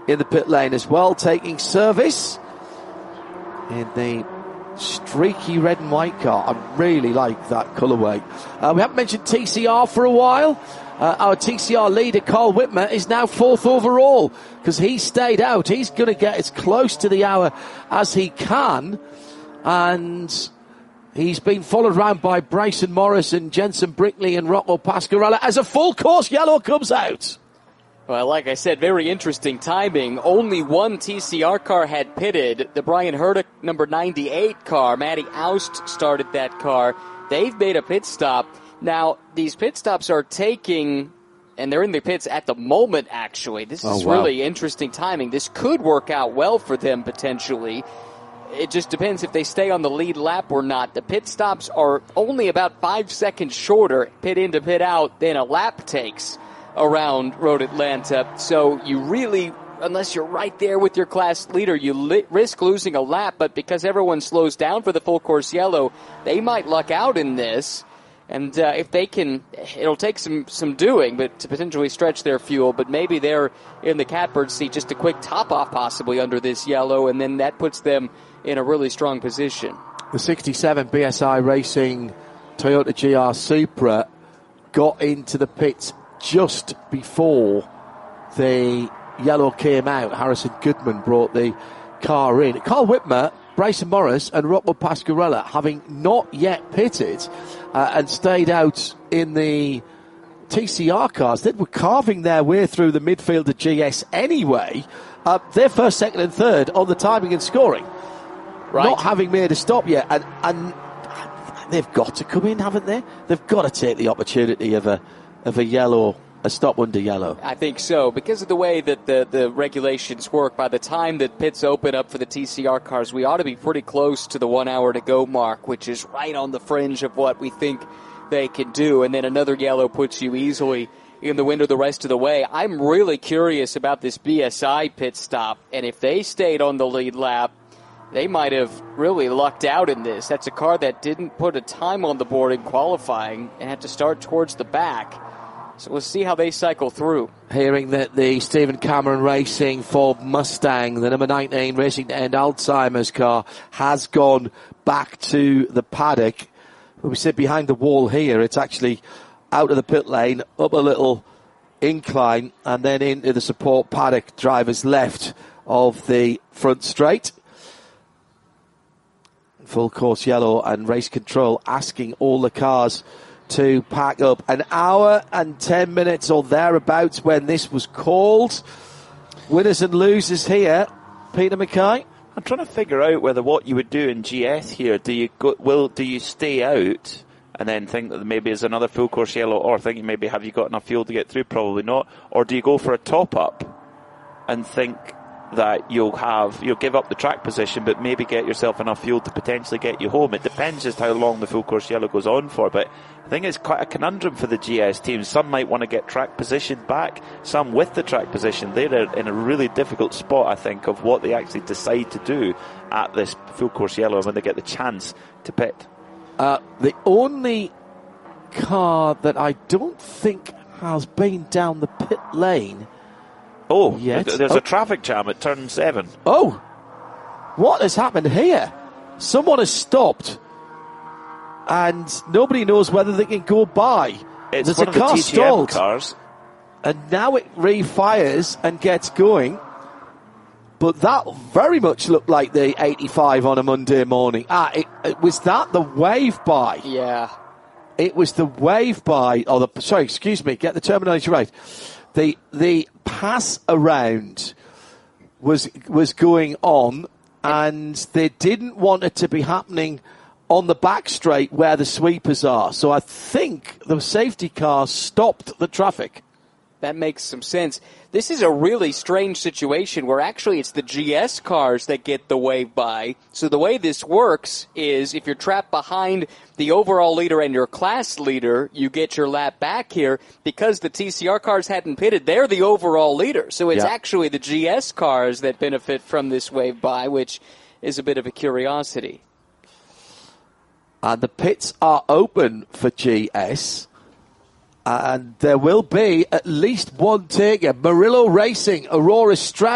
in the pit lane as well, taking service in the streaky red and white car. I really like that colourway. We haven't mentioned TCR for a while. Our TCR leader, Carl Whitmer, is now 4th overall because he stayed out. He's going to get as close to the hour as he can. And he's been followed around by Bryson Morris and Jensen Brickley and Rocco Pasquarella as a full course yellow comes out. Well, like I said, very interesting timing. Only one TCR car had pitted. The Brian Herdick number 98 car. Matty Oust started that car. They've made a pit stop. Now, these pit stops are taking, and they're in the pits at the moment, actually. This is really interesting timing. This could work out well for them, potentially. It just depends if they stay on the lead lap or not. The pit stops are only about 5 seconds shorter, pit in to pit out, than a lap takes around Road Atlanta. So you really, unless you're right there with your class leader, you risk losing a lap. But because everyone slows down for the full course yellow, they might luck out in this. And if they can, it'll take some doing, but to potentially stretch their fuel. But maybe they're in the catbird seat, just a quick top-off possibly under this yellow, and then that puts them in a really strong position. The 67 BSI Racing Toyota GR Supra got into the pits just before the yellow came out. Harrison Goodman brought the car in. Carl Whitmer, Bryson Morris and Rocco Pasquarella, having not yet pitted and stayed out in the TCR cars, they were carving their way through the midfield of GS anyway. They're first, second and third on the timing and scoring. Right. Not having made a stop yet. And they've got to come in, haven't they? They've got to take the opportunity of a yellow, a stop under yellow. I think so. Because of the way that the regulations work, by the time that pits open up for the TCR cars, we ought to be pretty close to the 1 hour to go mark, which is right on the fringe of what we think they can do. And then another yellow puts you easily in the window the rest of the way. I'm really curious about this BSI pit stop. And if they stayed on the lead lap, they might have really lucked out in this. That's a car that didn't put a time on the board in qualifying and had to start towards the back. So we'll see how they cycle through. Hearing that the Stephen Cameron Racing Ford Mustang, the number 19 Racing to End Alzheimer's car, has gone back to the paddock. When we sit behind the wall here, it's actually out of the pit lane, up a little incline, and then into the support paddock, driver's left of the front straight. Full course yellow and race control asking all the cars to pack up. An hour and 10 minutes or thereabouts when this was called. Winners and losers here. Peter Mackay. I'm trying to figure out whether what you would do in GS here. Do you stay out and then think that maybe there's another full course yellow, or think maybe have you got enough fuel to get through? Probably not. Or do you go for a top up and think that you'll give up the track position but maybe get yourself enough fuel to potentially get you home? It depends just how long the full course yellow goes on for, but I think it's quite a conundrum for the GS teams. Some might want to get track position back, some with the track position. They're in a really difficult spot, I think, of what they actually decide to do at this full course yellow when they get the chance to pit. The only car that I don't think has been down the pit lane yet. There's a traffic jam at turn 7. Oh, what has happened here? Someone has stopped, and nobody knows whether they can go by. There's a car stalled, cars, and now it refires and gets going. But that very much looked like the 85 on a Monday morning. Was that the wave by? Yeah. It was the wave by, get the terminology right. The pass around was going on, and they didn't want it to be happening on the back straight where the sweepers are. So I think the safety car stopped the traffic. That makes some sense. This is a really strange situation where actually it's the GS cars that get the wave by. So the way this works is if you're trapped behind the overall leader and your class leader, you get your lap back here. Because the TCR cars hadn't pitted, they're the overall leader. So it's actually the GS cars that benefit from this wave by, which is a bit of a curiosity. And the pits are open for GS. And there will be at least one taker. Murillo Racing, Aurora Stroud.